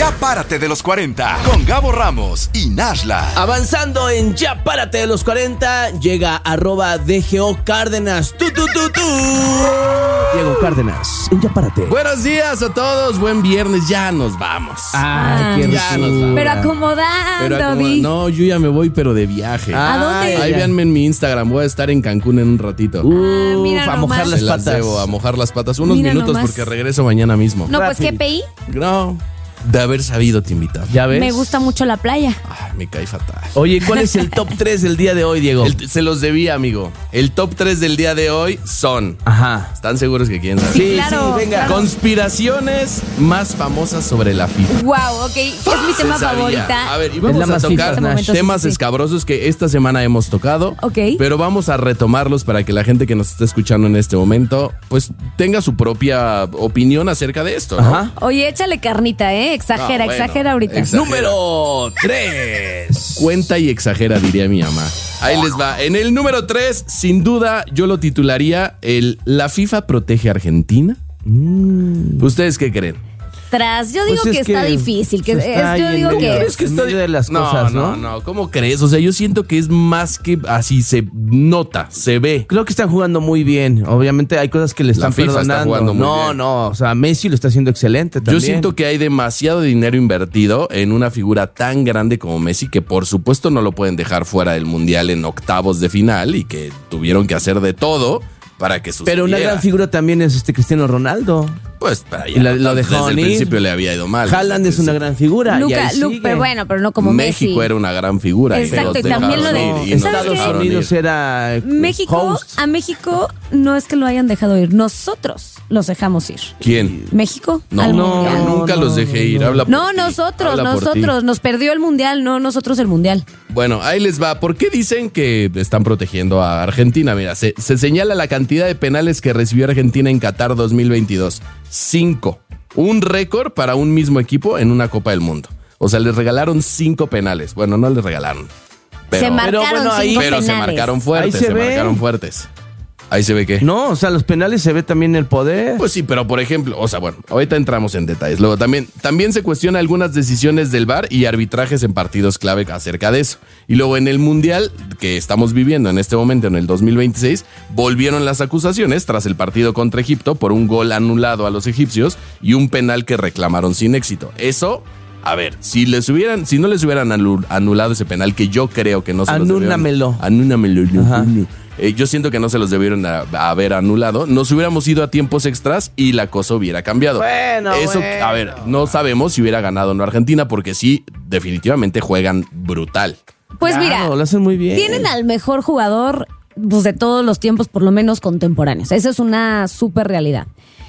Ya párate de los 40 con Gabo Ramos y Nashla. Avanzando en Ya párate de los 40, llega @DGO Cárdenas. Diego Cárdenas, en Ya párate. Buenos días a todos, buen viernes, ya nos vamos. Ay, qué ya nos vamos. Pero acomodando, Di. No, yo ya me voy, pero de viaje. ¿A dónde? Ahí véanme en mi Instagram, voy a estar en Cancún en un ratito. Mira a mojar nomás. las Se las patas. debo a mojar las patas unos Mira minutos nomás. porque regreso mañana mismo. No, pues, ¿qué Rápido. PI? No, de haber sabido te invitaba. ¿Ya ves? Me gusta mucho la playa. Ay, me cae fatal. Oye, ¿cuál es el top 3 del día de hoy, Diego? Se los debía, amigo. El top 3 del día de hoy son... Ajá. ¿Están seguros que quieren saber? Sí, claro, venga. claro. Conspiraciones más famosas sobre la FIFA. Wow, ok. Es mi tema Se sabía. favorita. A ver, y Es vamos la a más tocar FIFA, Nash. temas Sí. escabrosos que esta semana hemos tocado. Ok. Pero vamos a retomarlos para que la gente que nos está escuchando en este momento, pues tenga su propia opinión acerca de esto, ¿no? Ajá. Oye, échale carnita, Exagera, Ah, bueno, exagera ahorita. exagera. Número 3. Cuenta y exagera, diría mi mamá. Ahí les va. En el número 3, sin duda, yo lo titularía ¿La FIFA protege a Argentina? ¿Ustedes qué creen? Yo digo Pues que es está que difícil. se está Yo ahí digo en que medio. Es que está en medio de las cosas, ¿no? No, ¿cómo crees? O sea, yo siento que es más que así, se nota, se ve. Creo que están jugando muy bien. Obviamente hay cosas que le están FIFA está perdonando. jugando muy no, bien. no. O sea, Messi lo está haciendo excelente también. Yo siento que hay demasiado dinero invertido en una figura tan grande como Messi que por supuesto no lo pueden dejar fuera del Mundial en octavos de final y que tuvieron que hacer de todo para que sucediera. Pero una gran figura también es Cristiano Ronaldo. Pues para Y lo dejaron desde el ir. principio le había ido mal. Haaland es una gran figura. y ahí sigue. pero bueno, pero no como Messi. México era una gran figura. Exacto, y y también lo dejaron de- ir, y ¿sabes nos qué? dejaron Unidos ir. era México, host. a México no es que lo hayan dejado ir, nosotros los dejamos ir. ¿Quién? México No, al no, mundial. nunca los dejé ir. Habla por No, ti. nosotros, Habla por ti. nos perdió el mundial, no nosotros el mundial. Bueno, ahí les va. ¿Por qué dicen que están protegiendo a Argentina? Mira, se señala la cantidad de penales que recibió Argentina en Qatar 2022. 5. Un récord para un mismo equipo en una Copa del Mundo. O sea, les regalaron 5 penales. Bueno, no les regalaron. Se marcaron bueno, ahí- 5 pero se penales. marcaron fuertes, Ahí se ve. marcaron fuertes. Ahí se ve que... No, o sea, los penales se ve también el poder. Pues sí, pero por ejemplo, o sea, bueno, ahorita entramos en detalles. Luego también se cuestiona algunas decisiones del VAR y arbitrajes en partidos clave acerca de eso. Y luego en el Mundial que estamos viviendo en este momento, en el 2026, volvieron las acusaciones tras el partido contra Egipto por un gol anulado a los egipcios y un penal que reclamaron sin éxito. Eso... A ver, si no les hubieran anulado ese penal, que yo creo que no se los debieron... Anúnamelo. Ajá. Yo siento que no se los debieron haber anulado. Nos hubiéramos ido a tiempos extras y la cosa hubiera cambiado. Bueno. A ver, no sabemos si hubiera ganado o no Argentina, porque sí, definitivamente juegan brutal. Pues Claro, mira, lo hacen muy bien. tienen al mejor jugador pues, de todos los tiempos, por lo menos contemporáneos. Esa es una súper realidad.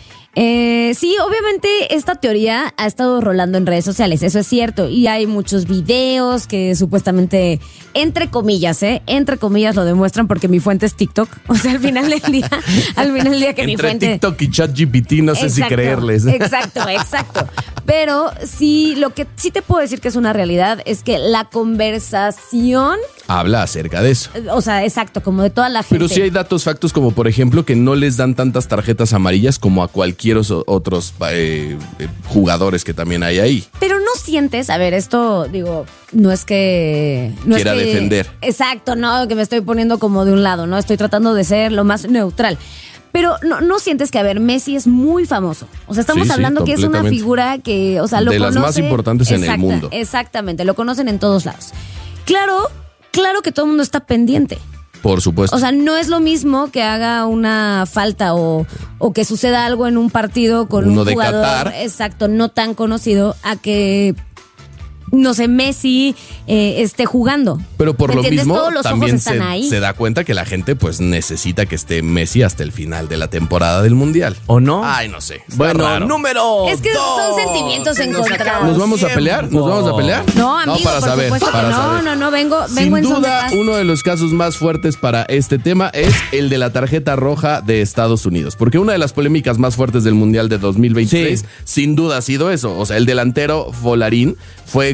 Sí, obviamente esta teoría ha estado rolando en redes sociales, eso es cierto, y hay muchos videos que supuestamente, entre comillas lo demuestran porque mi fuente es TikTok, o sea, al final del día que mi Entre fuente... TikTok y ChatGPT no sé si Exacto, creerles. Exacto. Pero sí, lo que sí te puedo decir que es una realidad es que la conversación, Habla acerca de eso. o sea, exacto, como de toda la gente. Pero sí hay datos factos como por ejemplo que no les dan tantas tarjetas amarillas como a cualquier otros jugadores que también hay ahí. Pero no sientes, a ver, esto digo, no es que... Quiera defender. Exacto, no, que me estoy poniendo como de un lado, ¿no? Estoy tratando de ser lo más neutral. Pero no sientes que, a ver, Messi es muy famoso. O sea, estamos Sí, hablando que es una completamente. figura que, o sea, lo De las conoce... más importantes en el mundo. Exactamente, lo conocen en todos lados. Claro que todo el mundo está pendiente. Por supuesto. O sea, no es lo mismo que haga una falta o que suceda algo en un partido con Uno un de jugador, Qatar. exacto, no tan conocido, a que, no sé, Messi esté jugando. Pero por lo ¿Entiendes? mismo Todos los ojos también están ahí. se da cuenta que la gente pues necesita que esté Messi hasta el final de la temporada del Mundial. ¿O no? Ay, no sé. Está Bueno, raro. número Es que son 2. sentimientos encontrados. ¿Nos vamos a pelear? ¿Nos vamos a pelear? No, amigo, para por saber, supuesto para que saber. no, vengo Sin en son de duda, paz. uno de los casos más fuertes para este tema es el de la tarjeta roja de Estados Unidos. Porque una de las polémicas más fuertes del Mundial de 2023, Sí. sin duda ha sido eso. O sea, el delantero Volarín fue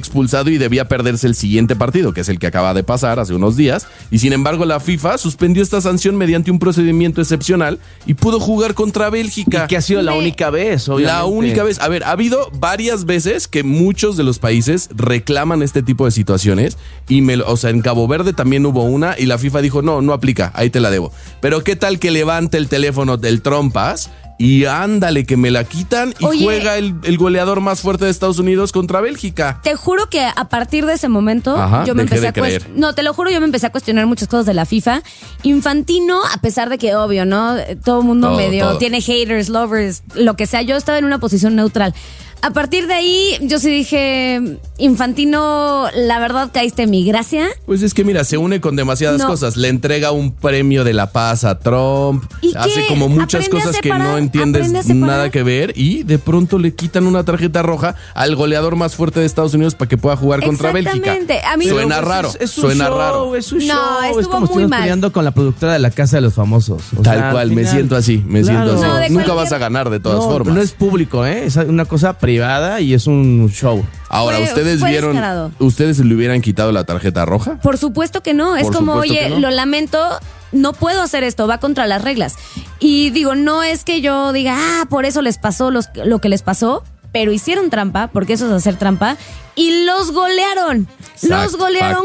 expulsado y debía perderse el siguiente partido, que es el que acaba de pasar hace unos días. Y sin embargo, la FIFA suspendió esta sanción mediante un procedimiento excepcional y pudo jugar contra Bélgica. Y que ha sido la única vez, obviamente. La única vez. A ver, ha habido varias veces que muchos de los países reclaman este tipo de situaciones. Y en Cabo Verde también hubo una y la FIFA dijo, no aplica, ahí te la debo. Pero ¿qué tal que levante el teléfono del trompas? Y ándale, que me la quitan y juega el goleador más fuerte de Estados Unidos contra Bélgica. Te juro que a partir de ese momento yo me dejé empecé de creer. No, te lo juro, yo me empecé a cuestionar muchas cosas de la FIFA. Infantino, a pesar de que obvio, ¿no? Todo el mundo tiene haters, lovers, lo que sea. Yo estaba en una posición neutral. A partir de ahí, yo sí dije, Infantino, la verdad caíste en mi gracia. Pues es que mira, se une con demasiadas cosas. Le entrega un premio de la paz a Trump. Hace como muchas cosas que no entiendes nada que ver. Y de pronto le quitan una tarjeta roja al goleador más fuerte de Estados Unidos para que pueda jugar contra Bélgica. A mí suena raro. Suena raro. Es un show. No, estuvo es como muy mal. peleando con la productora de La Casa de los Famosos. Tal cual, me siento así. Claro. Nunca vas a ganar de todas formas. No es público, es una cosa privada y es un show. Ahora, ¿ustedes fue vieron? descarado. ¿Ustedes le hubieran quitado la tarjeta roja? Por supuesto que no. Es como, oye, lo lamento, no puedo hacer esto, va contra las reglas. Y digo, no es que yo diga, por eso les pasó lo que les pasó, pero hicieron trampa, porque eso es hacer trampa, y los golearon. Los golearon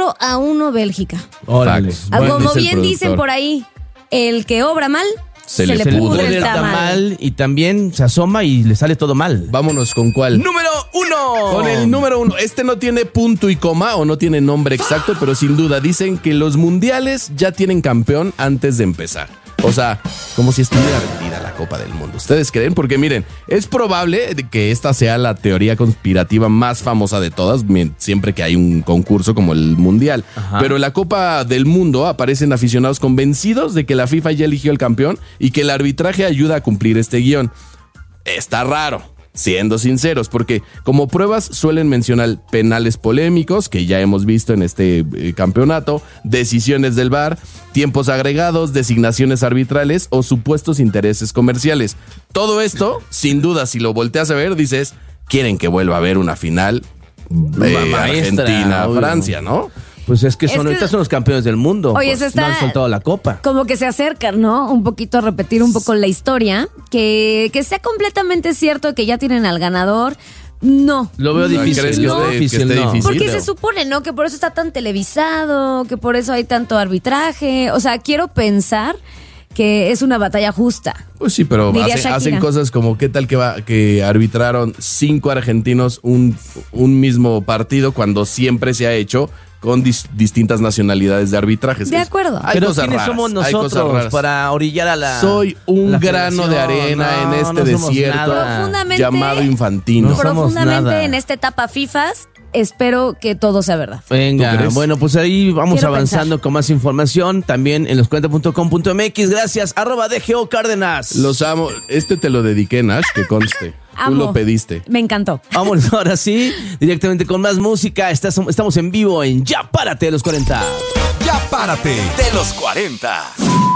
4-1 Bélgica. Órale. Como bien dicen por ahí, el que obra mal, se le pudre el tamal. Y también se asoma y le sale todo mal. Vámonos con cuál. ¡Número 1! Con el número 1. Este no tiene punto y coma o no tiene nombre exacto, pero sin duda dicen que los mundiales ya tienen campeón antes de empezar. O sea, como si estuviera vendida la Copa del Mundo. ¿Ustedes creen? Porque miren, es probable que esta sea la teoría conspirativa más famosa de todas, siempre que hay un concurso como el Mundial. Ajá. Pero en la Copa del Mundo aparecen aficionados convencidos de que la FIFA ya eligió el campeón y que el arbitraje ayuda a cumplir este guión. Está raro. Siendo sinceros, porque como pruebas suelen mencionar penales polémicos, que ya hemos visto en este campeonato, decisiones del VAR, tiempos agregados, designaciones arbitrales o supuestos intereses comerciales. Todo esto, sin duda, si lo volteas a ver, dices, quieren que vuelva a haber una final Argentina-Francia, ¿no? Pues es que ahorita son los campeones del mundo. Oye, pues, no han soltado la copa. Como que se acercan, ¿no? Un poquito a repetir un poco la historia. Que sea completamente cierto que ya tienen al ganador. No. Lo veo difícil. ¿Crees que esté difícil? Porque se supone, ¿no? Que por eso está tan televisado, que por eso hay tanto arbitraje. O sea, quiero pensar que es una batalla justa. Pues sí, pero hacen cosas como qué tal que arbitraron 5 argentinos un mismo partido cuando siempre se ha hecho con distintas nacionalidades de arbitrajes. De acuerdo. Pero ¿quiénes somos nosotros para orillar a la... Soy un grano de arena en este desierto llamado Infantino. Profundamente en esta etapa FIFAs, espero que todo sea verdad. Venga, bueno, pues ahí vamos avanzando con más información. También en los40.com.mx. Gracias, @DGO Cárdenas. Los amo. Este te lo dediqué, Nash, que conste. Tú lo pediste. Me encantó. Vamos ahora sí, directamente con más música. Estamos en vivo en Ya Párate de los 40. Ya Párate de los 40.